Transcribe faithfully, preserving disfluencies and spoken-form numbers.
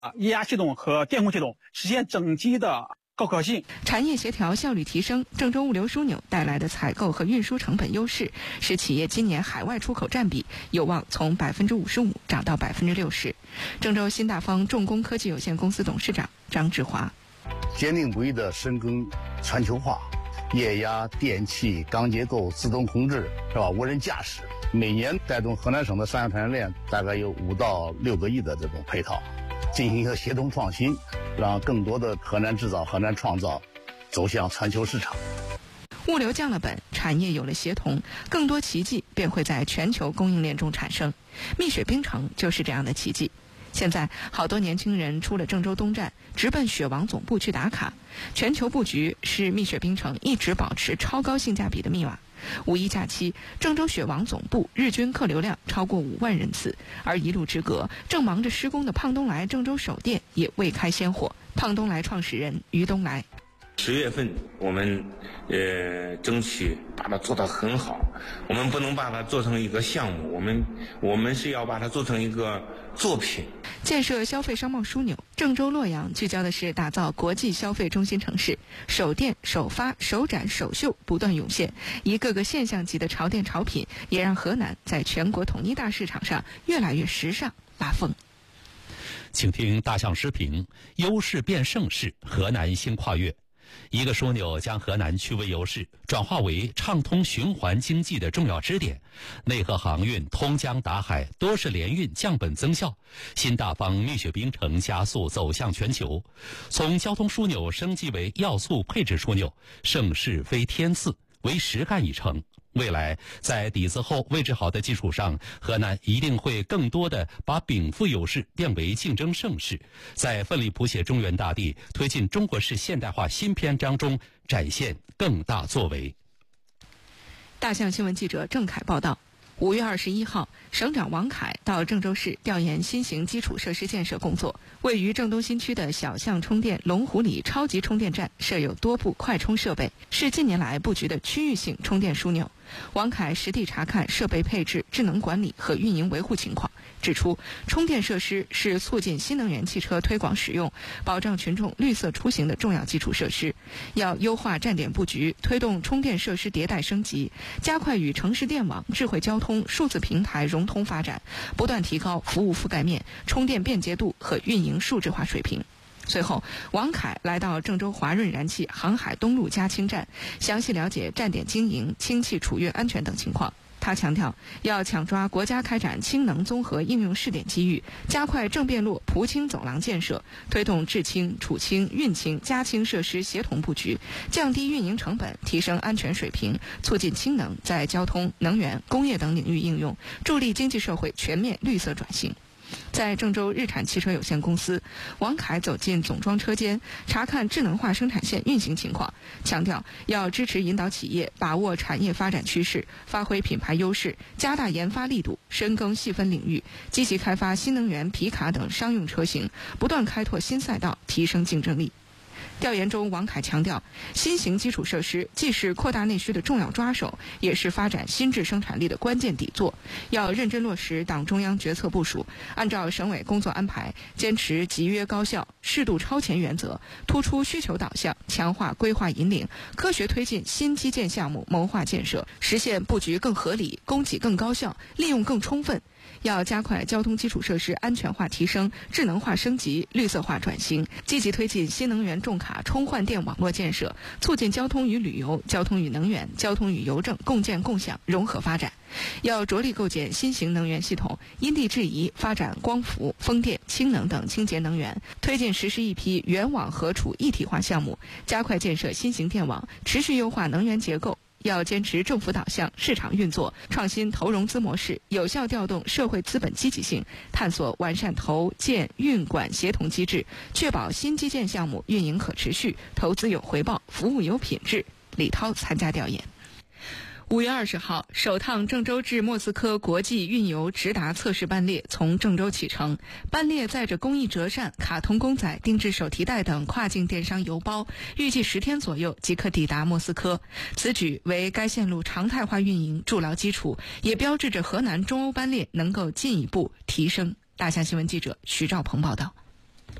啊液压系统和电控系统，实现整机的高可靠性。 产业协调效率提升，郑州物流枢纽带来的采购和运输成本优势，使企业今年海外出口占比有望从百分之五十五涨到百分之六十。郑州新大方重工科技有限公司董事长张志华： 坚定不移地深耕全球化，液压、电气、钢结构、自动控制，是吧？无人驾驶，每年带动河南省的商业产业链大概有五到六个亿的这种配套，进行一个协同创新，让更多的河南制造、河南创造走向全球市场。 物流降了本，产业有了协同，更多奇迹便会在全球供应链中产生。蜜雪冰城就是这样的奇迹。现在好多年轻人出了郑州东站，直奔雪王总部去打卡。全球布局是蜜雪冰城一直保持超高性价比的密码。五一假期，郑州雪王总部日均客流量超过五万人次，而一路之隔，正忙着施工的胖东来郑州首店也未开先火。胖东来创始人于东来： 十月份我们呃争取把它做得很好，我们不能把它做成一个项目，我们我们是要把它做成一个作品。 建设消费商贸枢纽，郑州洛阳聚焦的是打造国际消费中心城市，首店、首发、首展、首秀不断涌现，一个个现象级的潮店潮品，也让河南在全国统一大市场上越来越时尚拉风。 请听大象时评：优势变盛世，河南新跨越。一个枢纽将河南区位优势转化为畅通循环经济的重要支点，内河航运通江达海，多式联运降本增效，新大方蜜雪冰城加速走向全球。从交通枢纽升级为要素配置枢纽，盛世非天赐，为实干已成。未来在底子厚、位置好的基础上，河南一定会更多的把禀赋优势变为竞争盛世，在奋力谱写中原大地、推进中国式现代化新篇章中展现更大作为。 大象新闻记者郑凯报道。五月二十一号，省长王凯到郑州市调研新型基础设施建设工作。位于郑东新区的小象充电龙湖里超级充电站设有多部快充设备，是近年来布局的区域性充电枢纽。王凯实地查看设备配置、智能管理和运营维护情况，指出充电设施是促进新能源汽车推广使用、保障群众绿色出行的重要基础设施，要优化站点布局，推动充电设施迭代升级，加快与城市电网、智慧交通、数字平台融通发展，不断提高服务覆盖面、充电便捷度和运营数字化水平。随后，王凯来到郑州华润燃气航海东路嘉氢站，详细了解站点经营、氢气储运安全等情况。他强调，要抢抓国家开展氢能综合应用试点机遇，加快正变路蒲氢走廊建设，推动制氢、储氢、运氢、加氢设施协同布局，降低运营成本，提升安全水平，促进氢能在交通、能源、工业等领域应用，助力经济社会全面绿色转型。在郑州日产汽车有限公司，王凯走进总装车间，查看智能化生产线运行情况，强调要支持引导企业把握产业发展趋势，发挥品牌优势，加大研发力度，深耕细分领域，积极开发新能源、皮卡等商用车型，不断开拓新赛道，提升竞争力。调研中，王凯强调，新型基础设施既是扩大内需的重要抓手，也是发展新质生产力的关键底座。要认真落实党中央决策部署，按照省委工作安排，坚持集约高效、适度超前原则，突出需求导向，强化规划引领，科学推进新基建项目谋划建设，实现布局更合理、供给更高效、利用更充分。要加快交通基础设施安全化提升、智能化升级、绿色化转型，积极推进新能源重卡充换电网络建设，促进交通与旅游、交通与能源、交通与邮政共建共享融合发展。要着力构建新型能源系统，因地制宜发展光伏、风电、氢能等清洁能源，推进实施一批原网合储一体化项目，加快建设新型电网，持续优化能源结构。要坚持政府导向、市场运作，创新投融资模式，有效调动社会资本积极性，探索完善投建运管协同机制，确保新基建项目运营可持续、投资有回报、服务有品质。李涛参加调研。五月二十号，首趟郑州至莫斯科国际运油直达测试班列从郑州启程。班列载着工艺折扇、卡通公仔、定制手提袋等跨境电商邮包，预计十天左右即可抵达莫斯科。此举为该线路常态化运营筑牢基础，也标志着河南中欧班列能够进一步提升。大象新闻记者徐兆鹏报道。